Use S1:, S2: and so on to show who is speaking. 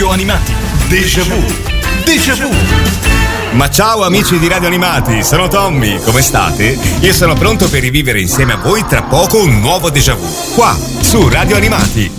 S1: Radio Animati. Déjà vu. Déjà vu.
S2: Ma ciao amici di Radio Animati, sono Tommy, come state? Io sono pronto per rivivere insieme a voi tra poco un nuovo déjà vu, qua su Radio Animati.